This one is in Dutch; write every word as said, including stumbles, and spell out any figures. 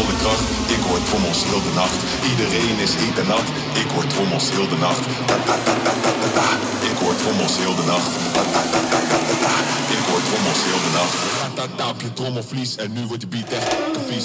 volle kracht. Ik hoor trommels heel de nacht. Iedereen is heet en nat. Ik hoor trommels heel de nacht. Ta ta ta ta ta ta ta. Ik hoor trommels heel de nacht. Ta ta ta ta ta ta ta. Ik hoor trommels heel de nacht. Ta ta ta op je trommelvlies en nu wordt de beat echt vies.